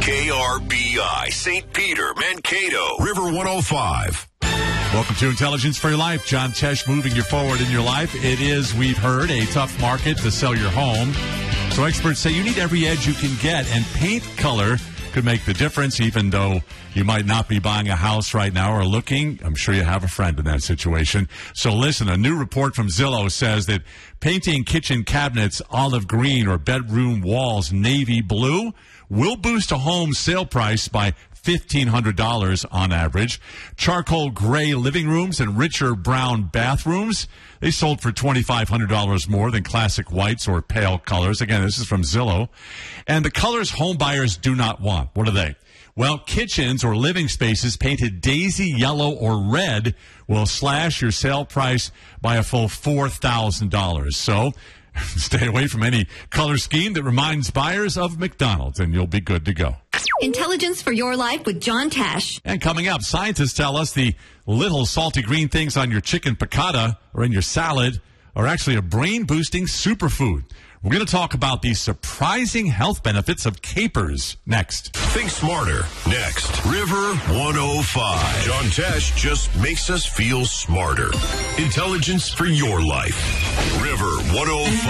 KRBI, St. Peter, Mankato, River 105. Welcome to Intelligence for Your Life. John Tesh moving you forward in your life. It is, we've heard, a tough market to sell your home. So experts say you need every edge you can get, and paint color could make the difference, even though you might not be buying a house right now or looking. I'm sure you have a friend in that situation. So listen, a new report from Zillow says that painting kitchen cabinets olive green or bedroom walls navy blue will boost a home's sale price by $1,500 on average. Charcoal gray living rooms and richer brown bathrooms, they sold for $2,500 more than classic whites or pale colors. Again, this is from Zillow. And the colors home buyers do not want. What are they? Well, kitchens or living spaces painted daisy yellow or red will slash your sale price by a full $4,000. So stay away from any color scheme that reminds buyers of McDonald's, and you'll be good to go. Intelligence for Your Life with John Tesh. And coming up, scientists tell us the little salty green things on your chicken piccata or in your salad are actually a brain-boosting superfood. We're going to talk about the surprising health benefits of capers next. Think smarter next. River 105. John Tesh just makes us feel smarter. Intelligence for your life. River 105.